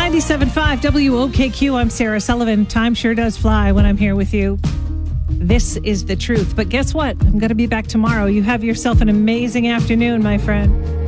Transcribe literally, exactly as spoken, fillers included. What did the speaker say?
ninety-seven point five W O K Q. I'm Sarah Sullivan. Time sure does fly when I'm here with you. This is the truth. But guess what? I'm going to be back tomorrow. You have yourself an amazing afternoon, my friend.